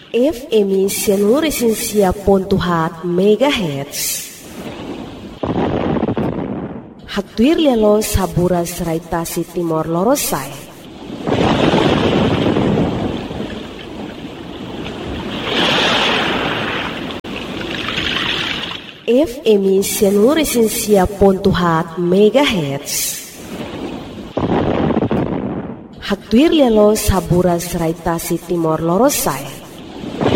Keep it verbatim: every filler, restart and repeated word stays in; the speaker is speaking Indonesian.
F M Seluruh Pontuhat Megahertz. Haktuir lelo sabura seraitasi Timor Lorosai. F M Seluruh Pontuhat Megahertz. Haktuir lelo sabura seraitasi Timor Lorosai.